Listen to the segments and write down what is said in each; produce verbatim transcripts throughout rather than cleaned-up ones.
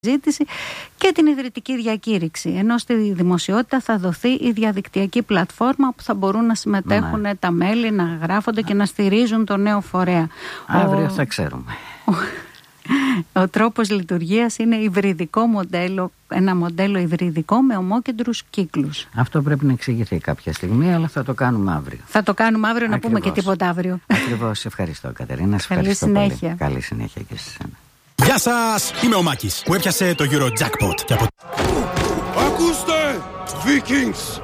ζήτηση και την ιδρυτική διακήρυξη. Ενώ στη δημοσιότητα θα δοθεί η διαδικτυακή πλατφόρμα που θα μπορούν να συμμετέχουν ναι. τα μέλη, να γράφονται και να στηρίζουν το νέο φορέα. Αύριο Ο... θα ξέρουμε. Ο... Ο τρόπος λειτουργίας είναι υβριδικό μοντέλο, ένα μοντέλο υβριδικό με ομόκεντρους κύκλους. Αυτό πρέπει να εξηγηθεί κάποια στιγμή, αλλά θα το κάνουμε αύριο. Θα το κάνουμε αύριο. Ακριβώς. Να πούμε και τίποτα αύριο. Ακριβώς, ευχαριστώ Κατερίνα. Καλή ευχαριστώ συνέχεια. Πολύ. Καλή συνέχεια και σε εσένα. Γεια σας, είμαι ο Μάκης που έπιασε το Eurojackpot. Και από... Ακούστε, Vikings!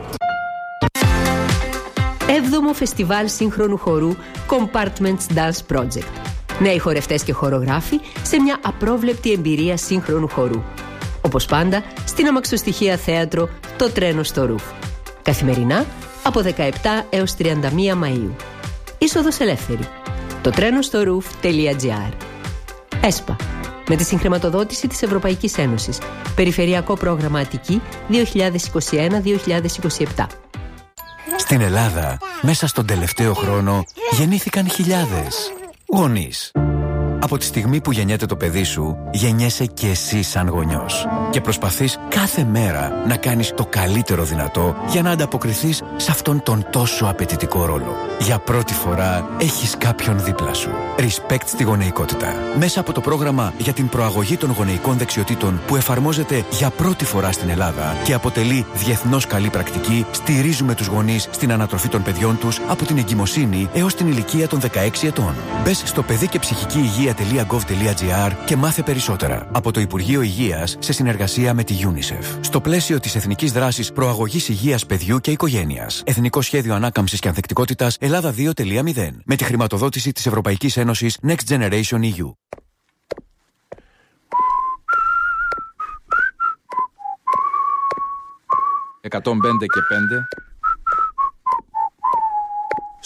Έβδομο Φεστιβάλ Σύγχρονου Χορού Compartments Dance Project. Νέοι χορευτές και χορογράφοι σε μια απρόβλεπτη εμπειρία σύγχρονου χορού. Όπως πάντα, στην αμαξοστοιχεία θέατρο Το Τρένο στο Ρουφ. Καθημερινά από δεκαεπτά έως τριάντα μία Μαΐου. Είσοδος ελεύθερη. το τρένο στο ρουφ τελεία τζι άρ. ΕΣΠΑ. Με τη συγχρηματοδότηση της Ευρωπαϊκής Ένωσης. Περιφερειακό πρόγραμμα Αττική δύο χιλιάδες είκοσι ένα δύο χιλιάδες είκοσι επτά. Στην Ελλάδα, μέσα στον τελευταίο χρόνο, γεννήθηκαν χιλιάδες γονείς. Από τη στιγμή που γεννιέται το παιδί σου, γεννιέσαι και εσύ σαν γονιός. Και προσπαθείς κάθε μέρα να κάνεις το καλύτερο δυνατό για να ανταποκριθείς σε αυτόν τον τόσο απαιτητικό ρόλο. Για πρώτη φορά έχεις κάποιον δίπλα σου. Respect στη γονεϊκότητα. Μέσα από το πρόγραμμα για την προαγωγή των γονεϊκών δεξιοτήτων που εφαρμόζεται για πρώτη φορά στην Ελλάδα και αποτελεί διεθνώς καλή πρακτική, στηρίζουμε τους γονείς στην ανατροφή των παιδιών τους από την εγκυμοσύνη έως την ηλικία των δεκαέξι ετών. Μπες στο παιδί και ψυχική υγεία τελεία γκοβ τελεία τζι άρ και μάθε περισσότερα. Από το Υπουργείο Υγείας σε συνεργασία με τη UNICEF. Στο πλαίσιο της Εθνικής Δράσης Προαγωγής Υγείας Παιδιού και Οικογένειας. Εθνικό Σχέδιο Ανάκαμψης και Ανθεκτικότητας Ελλάδα δύο τελεία μηδέν. Με τη χρηματοδότηση της Ευρωπαϊκής Ένωσης Next Generation ι γιου. εκατόν πέντε και πέντε